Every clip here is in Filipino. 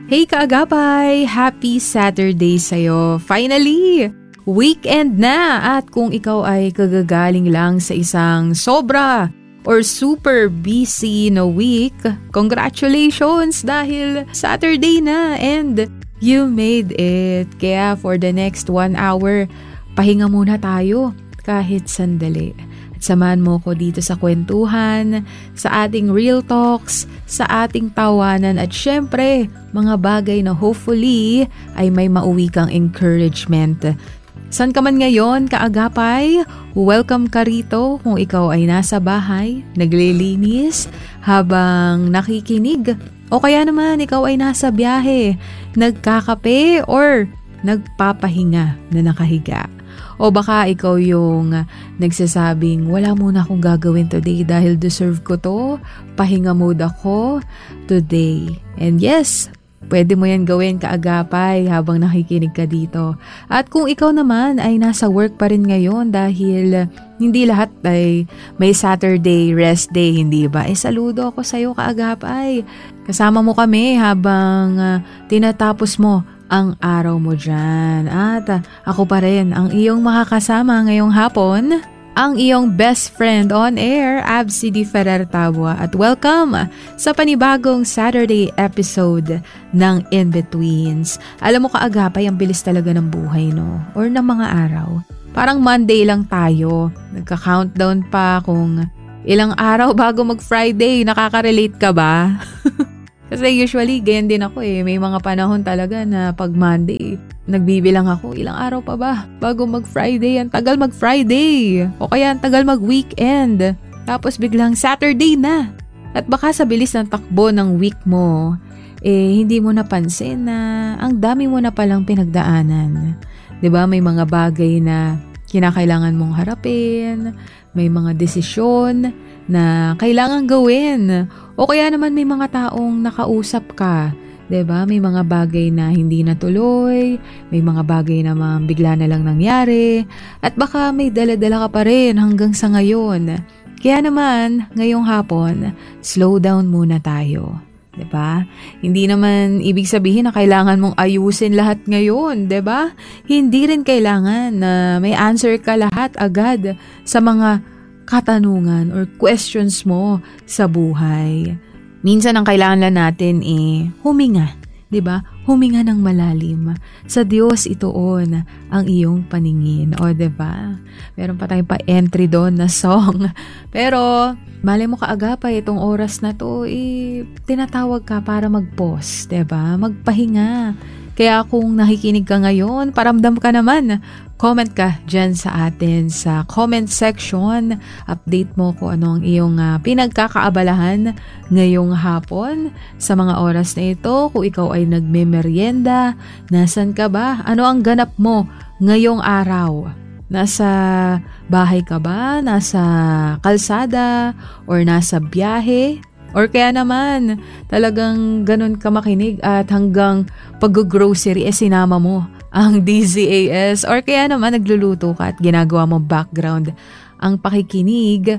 Hey kaagapay! Happy Saturday sa'yo! Finally! Weekend na! At kung ikaw ay kagagaling lang sa isang sobra or super busy na week, congratulations dahil Saturday na and you made it. Kaya for the next 1 hour, pahinga muna tayo kahit sandali. Samahan mo ko dito sa kwentuhan, sa ating real talks, sa ating tawanan at syempre, mga bagay na hopefully ay may mauwi kang encouragement. San ka man ngayon, kaagapay? Welcome ka rito kung ikaw ay nasa bahay, naglilinis, habang nakikinig. O kaya naman ikaw ay nasa biyahe, nagkakape or nagpapahinga na nakahiga. O baka ikaw yung nagsasabing, wala muna akong gagawin today dahil deserve ko to. Pahinga mode ako today. And yes, pwede mo yan gawin kaagapay habang nakikinig ka dito. At kung ikaw naman ay nasa work pa rin ngayon dahil hindi lahat ay may Saturday rest day, hindi ba? Saludo ako sa'yo kaagapay. Kasama mo kami habang tinatapos mo ang araw mo dyan. At ako pa rin ang iyong makakasama ngayong hapon, ang iyong best friend on air, Absi Di Ferrer Tabua. At welcome sa panibagong Saturday episode ng In-Betweens. Alam mo kaagapay, ang bilis talaga ng buhay, no? Or ng mga araw. Parang Monday lang tayo. Nagka-countdown pa kung ilang araw bago mag-Friday. Nakaka-relate ka ba? Kasi usually, ganyan din ako eh. May mga panahon talaga na pag Monday, nagbibilang ako, ilang araw pa ba bago mag-Friday? Ang tagal mag-Friday. O kaya ang tagal mag-weekend. Tapos biglang Saturday na. At baka sa bilis ng takbo ng week mo, hindi mo napansin na ang dami mo na palang pinagdaanan. 'Di ba? May mga bagay na kinakailangan mong harapin, may mga desisyon na kailangan gawin. O kaya naman may mga taong nakausap ka, 'di ba? May mga bagay na hindi natuloy, may mga bagay na bigla na lang nangyari, at baka may dala-dala ka pa rin hanggang sa ngayon. Kaya naman, ngayong hapon, slow down muna tayo. 'Di ba? Hindi naman ibig sabihin na kailangan mong ayusin lahat ngayon, 'di ba? Hindi rin kailangan na may answer ka lahat agad sa mga katanungan or questions mo sa buhay. Minsan ang kailangan lang natin huminga, 'di ba? Huminga ng malalim. Sa Diyos ituon ang iyong paningin, o 'di ba? Meron pa tayong pa-entry doon na song. Pero malay mo kaagapay itong oras na 'to, tinatawag ka para mag-pause, 'di ba? Magpahinga. Kaya kung nakikinig ka ngayon, paramdam ka naman, comment ka dyan sa atin sa comment section. Update mo kung ano ang iyong pinagkakaabalahan ngayong hapon sa mga oras na ito. Kung ikaw ay nagmemeryenda, nasan ka ba? Ano ang ganap mo ngayong araw? Nasa bahay ka ba? Nasa kalsada? Or nasa biyahe? Or kaya naman, talagang ganun ka makinig at hanggang pag-grocery sinama mo ang DZAS. Or kaya naman nagluluto ka at ginagawa mo background ang pakikinig.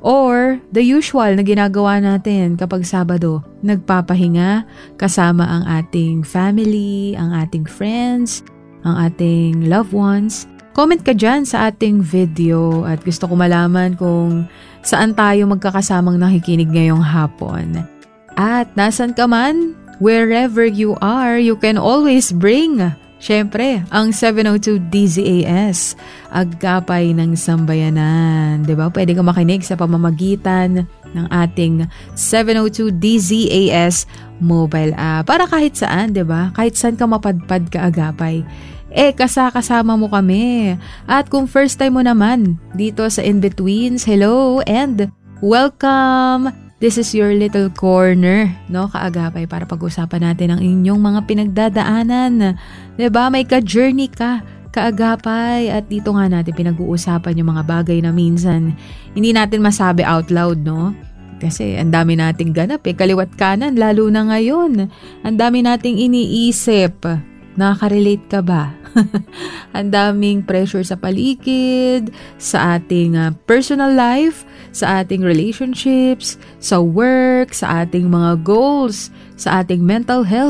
Or the usual na ginagawa natin kapag Sabado, nagpapahinga kasama ang ating family, ang ating friends, ang ating loved ones. Comment ka dyan sa ating video at gusto ko malaman kung saan tayo magkakasamang nakikinig ngayong hapon. At nasan ka man, wherever you are, you can always bring, syempre, ang 702 DZAS, Agapay ng Sambayanan. Diba? Pwede ka makinig sa pamamagitan ng ating 702 DZAS mobile app. Para kahit saan, diba? Kahit saan ka mapadpad ka agapay, kasama mo kami. At kung first time mo naman dito sa In-Betweens, hello and welcome! This is your little corner, no, kaagapay, para pag-usapan natin ang inyong mga pinagdadaanan. 'Di ba? May ka-journey ka, kaagapay, at dito nga natin pinag-uusapan yung mga bagay na minsan hindi natin masabi out loud, no? Kasi ang dami nating ganap kaliwat kanan, lalo na ngayon. Ang dami nating iniisip. Nakaka-relate ka ba? Ang daming pressure sa paligid, sa ating personal life, sa ating relationships, sa work, sa ating mga goals, sa ating mental health,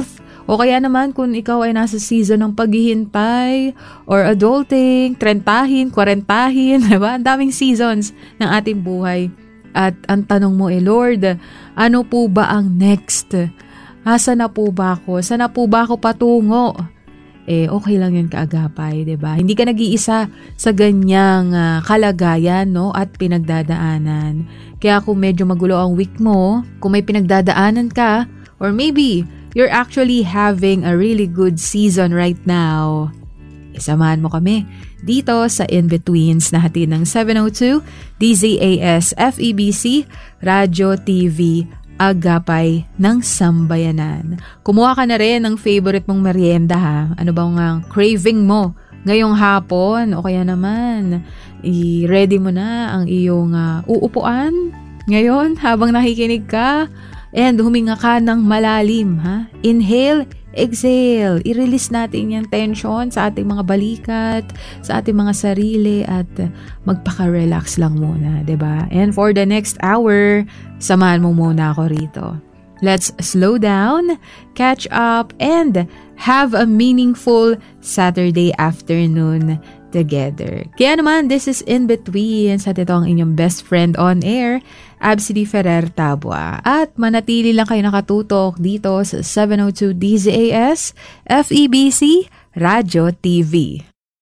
O kaya naman kung ikaw ay nasa season ng paghihintay or adulting, trentahin, kwarentahin, diba? Ang daming seasons ng ating buhay. At ang tanong mo Lord, ano po ba ang next? Asa na po ba ako? Saan na po ba ako patungo? Okay lang yun kaagapay, diba? Hindi ka nag-iisa sa ganyang kalagayan, no? At pinagdadaanan. Kaya kung medyo magulo ang week mo, kung may pinagdadaanan ka, or maybe you're actually having a really good season right now, isamahan mo kami dito sa In-Betweens na hatid ng 702 DZAS FEBC Radyo TV Agapay ng Sambayanan. Kumuha ka na rin ng favorite mong merienda ha. Ano bang craving mo ngayong hapon? O kaya naman, i-ready mo na ang iyong uupuan ngayon habang nakikinig ka. And huminga ka ng malalim ha. Inhale, exhale. I-release natin yung tension sa ating mga balikat, sa ating mga sarili at magpaka-relax lang muna, 'di ba? And for the next hour, samahan mo muna ako rito. Let's slow down, catch up, and have a meaningful Saturday afternoon together. Kaya naman, this is In Between. Sa ito ang inyong best friend on air, Absidy Ferrer Tabua. At manatili lang kayo nakatutok dito sa 702 DZAS FEBC Radyo TV.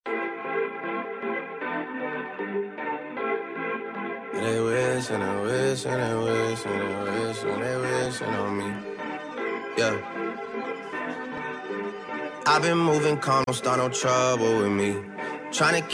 They wish and they wish and they wish and they wish and they wish on me. Yeah. I've been moving calm, don't start no trouble with me. Trying to